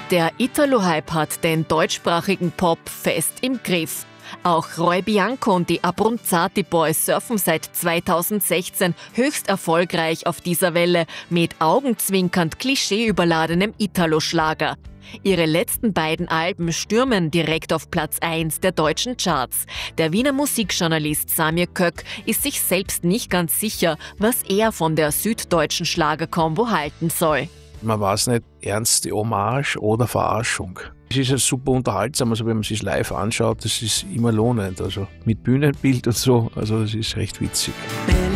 Der Italo-Hype hat den deutschsprachigen Pop fest im Griff. Auch Roy Bianco und die Abronzati Boys surfen seit 2016 höchst erfolgreich auf dieser Welle mit augenzwinkernd klischeeüberladenem Italo-Schlager. Ihre letzten beiden Alben stürmen direkt auf Platz 1 der deutschen Charts. Der Wiener Musikjournalist Samir Kök ist sich selbst nicht ganz sicher, was er von der süddeutschen Schlagerkombo halten soll. Man weiß nicht, ernste Hommage oder Verarschung. Es ist ja super unterhaltsam, also wenn man sich live anschaut, das ist immer lohnend. Also mit Bühnenbild und so, also das ist recht witzig.